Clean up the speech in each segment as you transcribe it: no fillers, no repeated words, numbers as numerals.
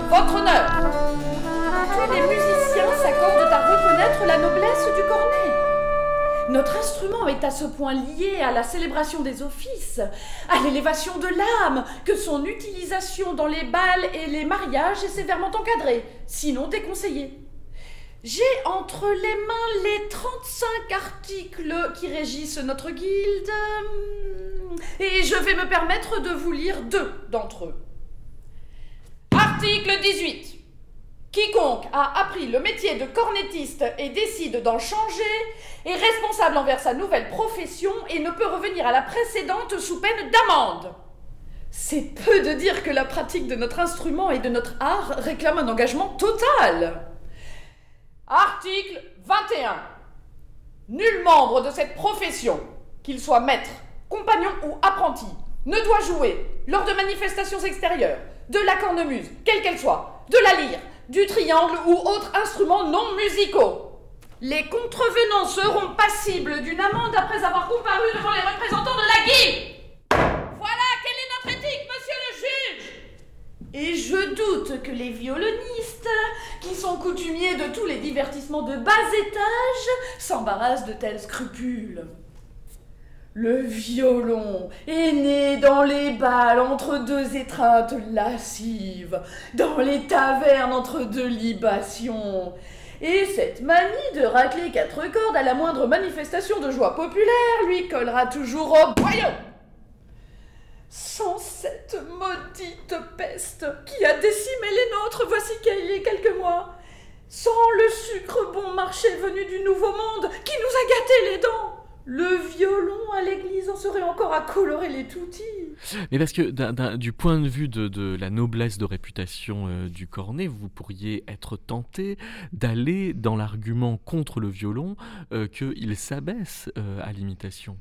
Votre honneur. Tous les musiciens s'accordent à reconnaître la noblesse du cornet. Notre instrument est à ce point lié à la célébration des offices, à l'élévation de l'âme, que son utilisation dans les bals et les mariages est sévèrement encadrée, sinon déconseillée. J'ai entre les mains les 35 articles qui régissent notre guilde, et je vais me permettre de vous lire 2 d'entre eux. Article 18. Quiconque a appris le métier de cornettiste et décide d'en changer est responsable envers sa nouvelle profession et ne peut revenir à la précédente sous peine d'amende. C'est peu de dire que la pratique de notre instrument et de notre art réclame un engagement total. Article 21. Nul membre de cette profession, qu'il soit maître, compagnon ou apprenti, ne doit jouer, lors de manifestations extérieures, de la cornemuse, quelle qu'elle soit, de la lyre, du triangle ou autres instruments non musicaux. Les contrevenants seront passibles d'une amende après avoir comparu devant les représentants de la guilde. Voilà quelle est notre éthique, monsieur le juge. Et je doute que les violonistes, qui sont coutumiers de tous les divertissements de bas étage, s'embarrassent de tels scrupules. Le violon est né dans les bals entre 2 étreintes lascives, dans les tavernes entre 2 libations. Et cette manie de racler 4 cordes à la moindre manifestation de joie populaire lui collera toujours au boyau. Sans cette maudite peste qui a décimé les nôtres voici qu'il y a quelques mois, sans le sucre bon marché venu du Nouveau Monde qui nous a gâté les dents, le violon à l'église en serait encore à colorer les toutis. Mais parce que du point de vue de la noblesse de réputation du cornet, vous pourriez être tenté d'aller dans l'argument contre le violon qu'il s'abaisse à l'imitation.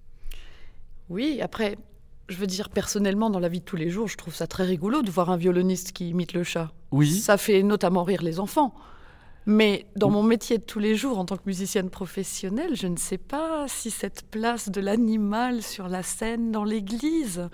Oui, après, je veux dire, personnellement, dans la vie de tous les jours, je trouve ça très rigolo de voir un violoniste qui imite le chat. Oui. Ça fait notamment rire les enfants. Mais dans mon métier de tous les jours, en tant que musicienne professionnelle, je ne sais pas si cette place de l'animal sur la scène dans l'église,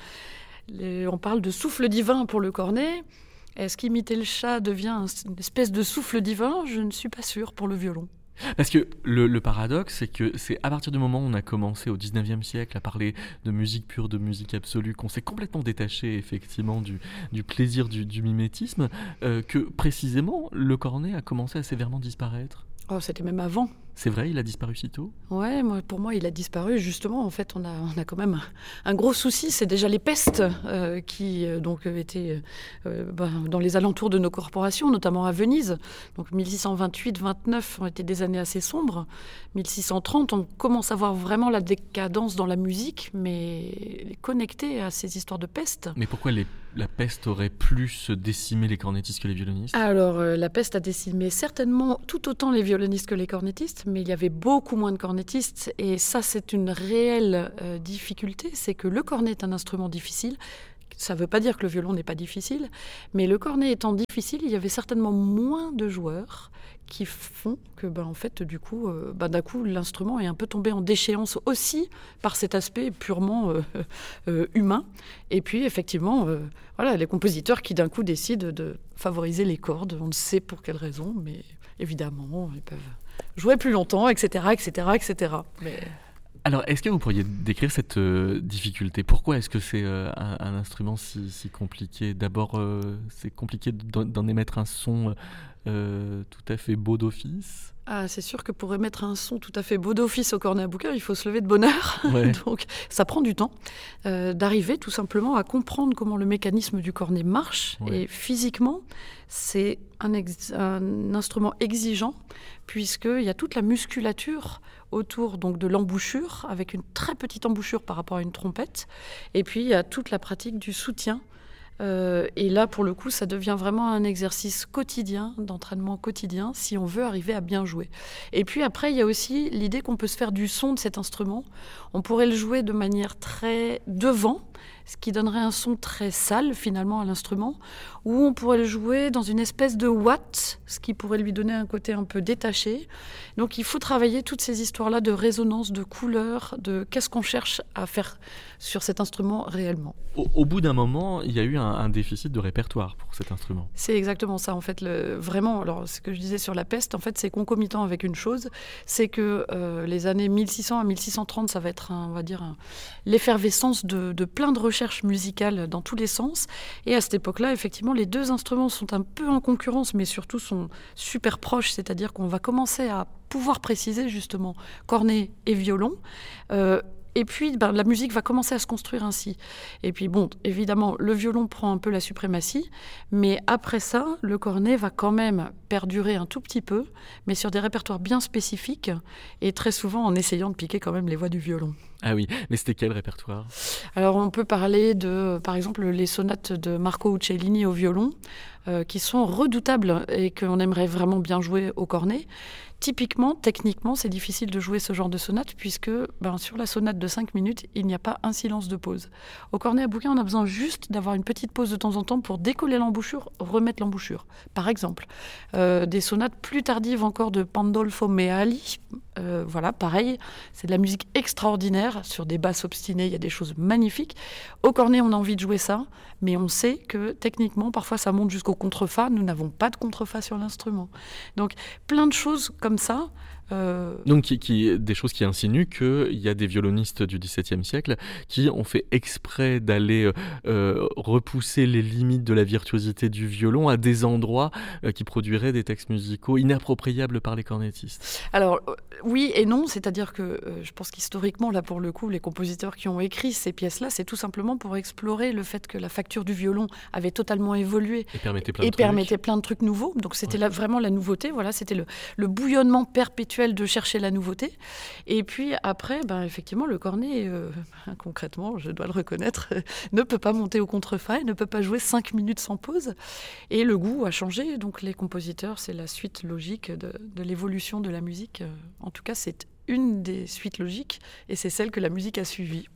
on parle de souffle divin pour le cornet. Est-ce qu'imiter le chat devient une espèce de souffle divin ? Je ne suis pas sûre pour le violon. Parce que le paradoxe, c'est que c'est à partir du moment où on a commencé au 19e siècle à parler de musique pure, de musique absolue, qu'on s'est complètement détaché effectivement du plaisir du mimétisme, que précisément le cornet a commencé à sévèrement disparaître. Oh, c'était même avant. C'est vrai, il a disparu si tôt ? Ouais, pour moi, il a disparu. Justement, en fait, on a quand même un gros souci. C'est déjà les pestes qui donc étaient dans les alentours de nos corporations, notamment à Venise. Donc 1628-29 ont été des années assez sombres. 1630, on commence à voir vraiment la décadence dans la musique, mais connectée à ces histoires de peste. Mais pourquoi la peste aurait plus décimé les cornettistes que les violonistes ? Alors, la peste a décimé certainement tout autant les violonistes que les cornettistes, mais il y avait beaucoup moins de cornettistes, et ça, c'est une réelle difficulté, c'est que le cornet est un instrument difficile. Ça ne veut pas dire que le violon n'est pas difficile, mais le cornet étant difficile, il y avait certainement moins de joueurs qui font que, en fait, du coup, d'un coup, l'instrument est un peu tombé en déchéance aussi par cet aspect purement humain. Et puis, effectivement, voilà, les compositeurs qui, d'un coup, décident de favoriser les cordes. On ne sait pour quelle raison, mais évidemment, ils peuvent jouer plus longtemps, etc., etc., etc. Mais... Alors, est-ce que vous pourriez décrire cette difficulté ? Pourquoi est-ce que c'est un instrument si compliqué ? D'abord, c'est compliqué d'en émettre un son tout à fait beau d'office. Ah, c'est sûr que pour émettre un son tout à fait beau d'office au cornet à bouquin, il faut se lever de bonne heure. Ouais. Donc, ça prend du temps d'arriver tout simplement à comprendre comment le mécanisme du cornet marche. Ouais. Et physiquement, c'est un instrument exigeant, puisqu'il y a toute la musculature autour donc, de l'embouchure, avec une très petite embouchure par rapport à une trompette. Et puis, il y a toute la pratique du soutien. Et là, pour le coup, ça devient vraiment un exercice quotidien, d'entraînement quotidien, si on veut arriver à bien jouer. Et puis après, il y a aussi l'idée qu'on peut se faire du son de cet instrument. On pourrait le jouer de manière très devant, ce qui donnerait un son très sale finalement à l'instrument, ou on pourrait le jouer dans une espèce de ouate, ce qui pourrait lui donner un côté un peu détaché. Donc il faut travailler toutes ces histoires-là de résonance, de couleur, de qu'est-ce qu'on cherche à faire sur cet instrument réellement. Au bout d'un moment, il y a eu un déficit de répertoire pour cet instrument. C'est exactement ça, en fait. Vraiment, alors ce que je disais sur la peste, en fait, c'est concomitant avec une chose, c'est que les années 1600 à 1630, ça va être, on va dire, l'effervescence de plein de recherches musicales dans tous les sens. Et à cette époque-là, effectivement, les deux instruments sont un peu en concurrence, mais surtout sont super proches, c'est-à-dire qu'on va commencer à pouvoir préciser justement cornet et violon. Et puis, la musique va commencer à se construire ainsi. Et puis, bon, évidemment, le violon prend un peu la suprématie, mais après ça, le cornet va quand même perdurer un tout petit peu, mais sur des répertoires bien spécifiques, et très souvent en essayant de piquer quand même les voix du violon. Ah oui, mais c'était quel répertoire ? Alors, on peut parler de, par exemple, les sonates de Marco Uccellini au violon, qui sont redoutables et qu'on aimerait vraiment bien jouer au cornet. Typiquement, techniquement, c'est difficile de jouer ce genre de sonate puisque sur la sonate de 5 minutes, il n'y a pas un silence de pause. Au cornet à bouquin, on a besoin juste d'avoir une petite pause de temps en temps pour décoller l'embouchure, remettre l'embouchure. Par exemple, des sonates plus tardives encore de Pandolfo Meali. Voilà, pareil, c'est de la musique extraordinaire sur des basses obstinées, il y a des choses magnifiques. Au cornet, on a envie de jouer ça, mais on sait que techniquement, parfois ça monte jusqu'au contrefa. Nous n'avons pas de contrefa sur l'instrument. Donc, plein de choses comme ça. Donc des choses qui insinuent qu'il y a des violonistes du XVIIe siècle qui ont fait exprès d'aller repousser les limites de la virtuosité du violon à des endroits qui produiraient des textes musicaux inappropriables par les cornettistes. Alors oui et non, c'est-à-dire que je pense qu'historiquement, là pour le coup, les compositeurs qui ont écrit ces pièces-là, c'est tout simplement pour explorer le fait que la facture du violon avait totalement évolué et permettait plein de trucs nouveaux. Donc c'était vraiment la nouveauté, voilà, c'était le bouillonnement perpétuel de chercher la nouveauté. Et puis après, effectivement, le cornet, concrètement, je dois le reconnaître, ne peut pas monter au contrefa, ne peut pas jouer 5 minutes sans pause. Et le goût a changé. Donc les compositeurs, c'est la suite logique de l'évolution de la musique. En tout cas, c'est une des suites logiques et c'est celle que la musique a suivie.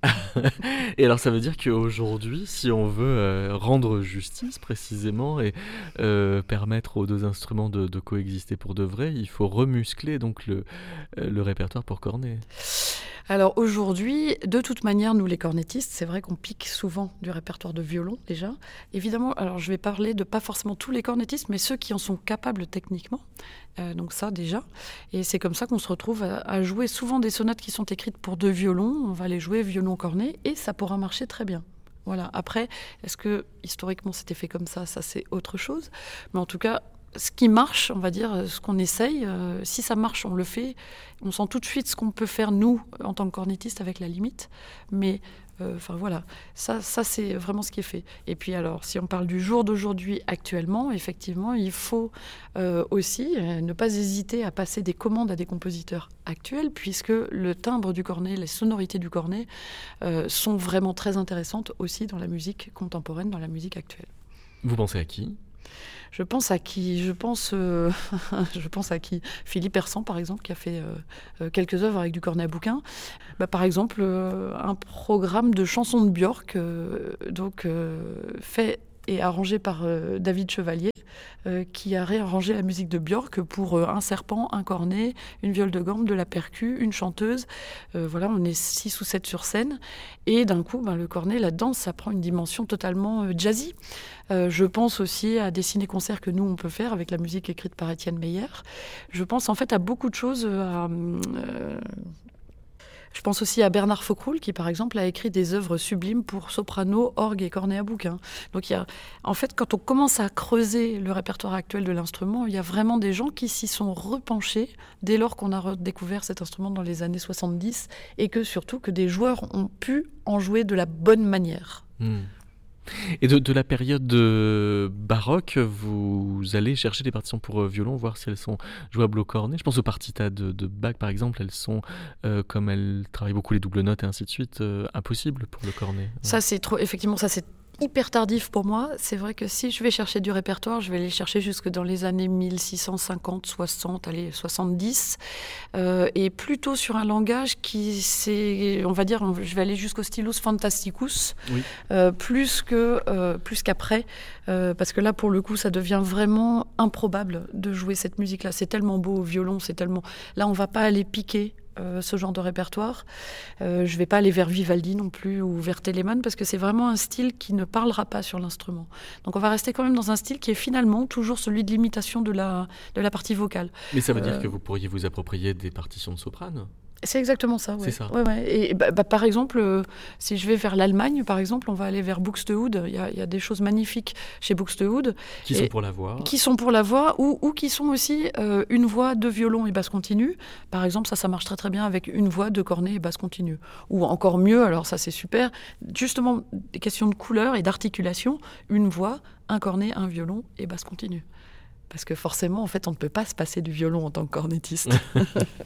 Et alors ça veut dire qu'aujourd'hui, si on veut rendre justice précisément et permettre aux deux instruments de coexister pour de vrai, il faut remuscler donc le répertoire pour cornet. Alors aujourd'hui, de toute manière, nous les cornettistes, c'est vrai qu'on pique souvent du répertoire de violon déjà. Évidemment, alors je vais parler de pas forcément tous les cornettistes, mais ceux qui en sont capables techniquement. Donc ça déjà. Et c'est comme ça qu'on se retrouve à jouer souvent des sonates qui sont écrites pour deux violons. On va les jouer violon-cornet et ça pourra marcher très bien. Voilà. Après, est-ce que historiquement c'était fait comme ça ? Ça c'est autre chose. Mais en tout cas, ce qui marche, on va dire, ce qu'on essaye, si ça marche, on le fait. On sent tout de suite ce qu'on peut faire, nous, en tant que cornettistes, avec la limite. Mais, voilà, ça c'est vraiment ce qui est fait. Et puis alors, si on parle du jour d'aujourd'hui, actuellement, effectivement, il faut aussi ne pas hésiter à passer des commandes à des compositeurs actuels, puisque le timbre du cornet, les sonorités du cornet sont vraiment très intéressantes aussi dans la musique contemporaine, dans la musique actuelle. Vous pensez à qui ? Je pense à qui Philippe Hersant, par exemple, qui a fait quelques œuvres avec du cornet à bouquin. Par exemple, un programme de chansons de Björk, fait et arrangé par David Chevalier, qui a réarrangé la musique de Björk pour un serpent, un cornet, une viole de gamme, de la percu, une chanteuse. Voilà, on est 6 ou 7 sur scène. Et d'un coup, le cornet, la danse, ça prend une dimension totalement jazzy. Je pense aussi à des ciné-concerts que nous, on peut faire avec la musique écrite par Étienne Meyer. Je pense en fait à beaucoup de choses. Je pense aussi à Bernard Faucroul qui, par exemple, a écrit des œuvres sublimes pour soprano, orgue et cornet à bouquin. Donc, en fait, quand on commence à creuser le répertoire actuel de l'instrument, il y a vraiment des gens qui s'y sont repenchés dès lors qu'on a redécouvert cet instrument dans les années 70 et que, surtout, que des joueurs ont pu en jouer de la bonne manière. Et de la période baroque, vous allez chercher des partitions pour violon, voir si elles sont jouables au cornet. Je pense aux partitas de Bach, par exemple, elles sont, comme elles travaillent beaucoup les doubles notes et ainsi de suite, impossibles pour le cornet. Ça, c'est trop, effectivement, ça c'est hyper tardif pour moi. C'est vrai que si je vais chercher du répertoire, je vais aller chercher jusque dans les années 1650, 60, allez, 70. Et plutôt sur un langage on va dire, je vais aller jusqu'au stylus fantasticus, Oui. plus qu'après. Parce que là, pour le coup, ça devient vraiment improbable de jouer cette musique-là. C'est tellement beau au violon, Là, on va pas aller piquer ce genre de répertoire. Je vais pas aller vers Vivaldi non plus ou vers Telemann parce que c'est vraiment un style qui ne parlera pas sur l'instrument. Donc on va rester quand même dans un style qui est finalement toujours celui de l'imitation de la partie vocale. Mais ça veut dire que vous pourriez vous approprier des partitions de soprano? C'est exactement ça, ouais. C'est ça. Ouais. Et par exemple, si je vais vers l'Allemagne, par exemple, on va aller vers Buxtehude. Il y a des choses magnifiques chez Buxtehude. Qui sont pour la voix. Qui sont pour la voix ou qui sont aussi une voix de violon et basse continue. Par exemple, ça marche très très bien avec une voix de cornet et basse continue. Ou encore mieux, alors ça c'est super, justement des questions de couleur et d'articulation, une voix, un cornet, un violon et basse continue. Parce que forcément, en fait, on ne peut pas se passer du violon en tant que cornettiste.